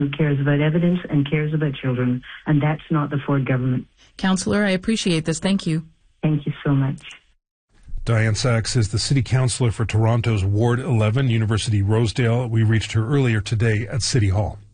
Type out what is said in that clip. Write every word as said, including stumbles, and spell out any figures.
who cares about evidence and cares about children, and that's not the Ford government. Councillor, I appreciate this. Thank you. Thank you so much. Diane Sachs is the city councillor for Toronto's Ward eleven, University Rosedale. We reached her earlier today at City Hall.